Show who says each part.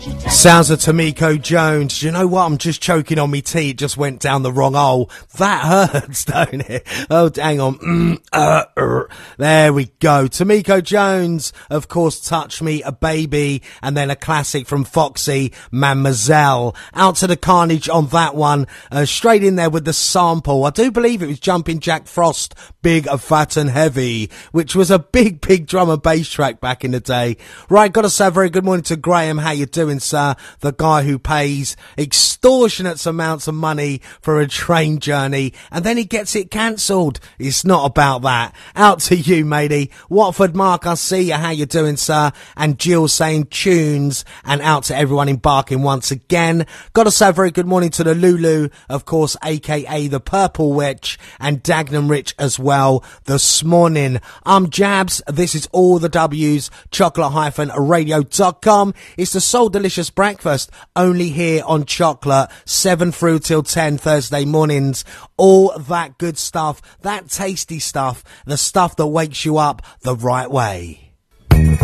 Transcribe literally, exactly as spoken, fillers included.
Speaker 1: Sounds of Tamiko Jones. You know what? I'm just choking on me tea. It just went down the wrong hole. That hurts, don't it? Oh, hang on. Mm, uh, uh. There we go. Tamiko Jones, of course, Touch Me, A Baby, and then a classic from Foxy, Mademoiselle. Out to the carnage on that one. Uh, straight in there with the sample. I do believe it was Jumping Jack Frost, Big, Fat and Heavy, which was a big, big drum and bass track back in the day. Right, gotta say a very good morning to Graham. How you doing, sir? The guy who pays extortionate amounts of money for a train journey and then he gets it cancelled. It's not about that. Out to you, matey. Watford Mark, I see you. How you doing, sir? And Jill saying tunes, and out to everyone embarking once again. Gotta say a very good morning to the Lulu, of course, aka the Purple Witch, and Dagenham Rich as well this morning. I'm Jabs. This is all the W's, chocolate radio dot com. It's the Soul Delicious Breakfast, only here on Chocolate, seven through till ten Thursday mornings. All that good stuff, that tasty stuff, the stuff that wakes you up the right way.